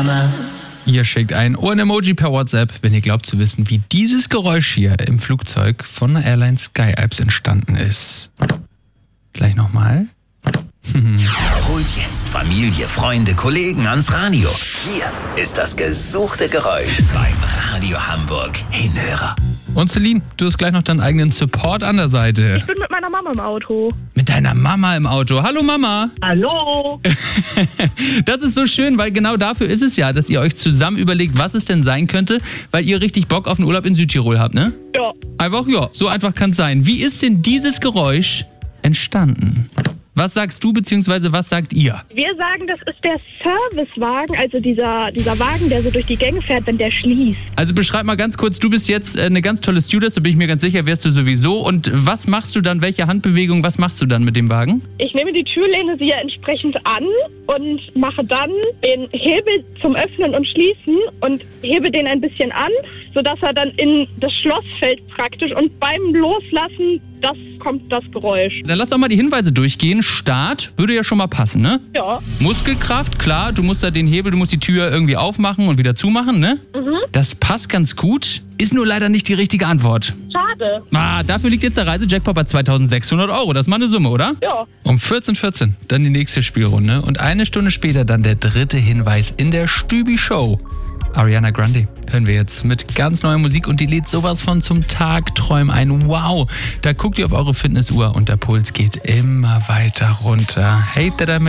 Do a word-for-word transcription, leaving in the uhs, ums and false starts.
Mama. Ihr schickt ein Ohren-Emoji per WhatsApp, wenn ihr glaubt zu wissen, wie dieses Geräusch hier im Flugzeug von der Airline Sky Alps entstanden ist. Gleich nochmal. Holt jetzt Familie, Freunde, Kollegen ans Radio. Hier ist das gesuchte Geräusch beim Radio Hamburg Hinhörer. Und Celine, du hast gleich noch deinen eigenen Support an der Seite. Ich bin mit meiner Mama im Auto. Mit deiner Mama im Auto. Hallo Mama. Hallo. Das ist so schön, weil genau dafür ist es ja, dass ihr euch zusammen überlegt, was es denn sein könnte, weil ihr richtig Bock auf einen Urlaub in Südtirol habt, ne? Ja. Einfach, ja, so einfach kann es sein. Wie ist denn dieses Geräusch entstanden? Was sagst du, beziehungsweise was sagt ihr? Wir sagen, das ist der Servicewagen, also dieser, dieser Wagen, der so durch die Gänge fährt, wenn der schließt. Also beschreib mal ganz kurz, du bist jetzt eine ganz tolle Stewardess, da bin ich mir ganz sicher, wärst du sowieso. Und was machst du dann, welche Handbewegung, was machst du dann mit dem Wagen? Ich nehme die Türlehne sie ja entsprechend an und mache dann den Hebel zum Öffnen und Schließen und hebe den ein bisschen an, sodass er dann in das Schloss fällt praktisch. Und beim Loslassen, das kommt das Geräusch. Dann lass doch mal die Hinweise durchgehen. Start würde ja schon mal passen, ne? Ja. Muskelkraft, klar, du musst da den Hebel, du musst die Tür irgendwie aufmachen und wieder zumachen, ne? Mhm. Das passt ganz gut, ist nur leider nicht die richtige Antwort. Schade. Ah, dafür liegt jetzt der Reisejackpot bei zweitausendsechshundert Euro. Das ist mal eine Summe, oder? Ja. Um vierzehn Uhr vierzehn dann die nächste Spielrunde und eine Stunde später dann der dritte Hinweis in der Stübi-Show. Ariana Grande hören wir jetzt mit ganz neuer Musik und die lädt sowas von zum Tagträumen ein. Wow, da guckt ihr auf eure Fitnessuhr und der Puls geht immer weiter runter. Hate that I made